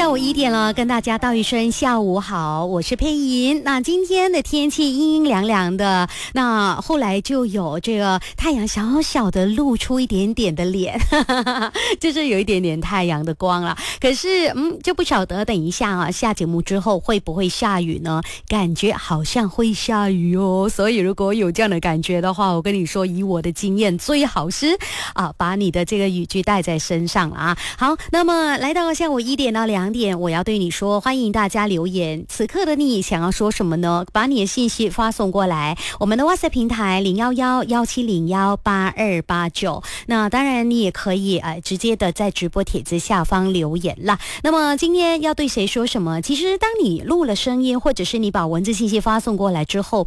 下午1点了，跟大家道一声下午好，我是佩莹。那今天的天气阴阴凉凉的，那后来就有这个太阳小小的露出一点点的脸，就是有一点点太阳的光了。可是就不晓得等一下啊，下节目之后会不会下雨呢？感觉好像会下雨哦，所以如果有这样的感觉的话，我跟你说，以我的经验，最好是把你的这个雨具带在身上了啊。好，那么来到下午1点到2点，我要对你说，欢迎大家留言。此刻的你想要说什么呢？把你的信息发送过来，我们的 WhatsApp 平台011-1701-8289。那当然你也可以直接的在直播帖子下方留言啦。那么今天要对谁说什么？其实当你录了声音，或者是你把文字信息发送过来之后，